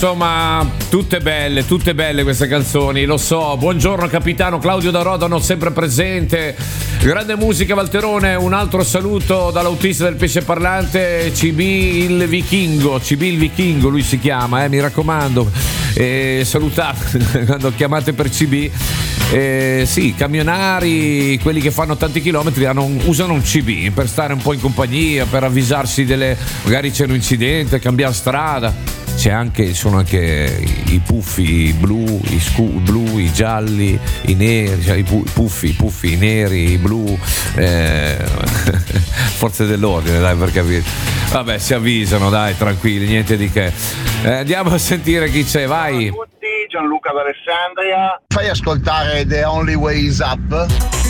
Insomma, tutte belle queste canzoni, lo so. Buongiorno capitano Claudio da Rodano, sempre presente. Grande musica Valterone, un altro saluto dall'autista del pesce parlante, CB il vichingo, lui si chiama, mi raccomando. Salutate quando chiamate per CB. Sì, camionari, quelli che fanno tanti chilometri usano un CB per stare un po' in compagnia, per avvisarsi magari c'è un incidente, cambiare strada. Sono anche i puffi blu, blu, i gialli, i neri, cioè i puffi, i neri, i blu, forze dell'ordine, dai, per capire. Vabbè, si avvisano, dai, tranquilli, niente di che. Andiamo a sentire chi c'è, vai. Ciao a tutti, Gianluca d'Alessandria. Fai ascoltare The Only Way Is Up.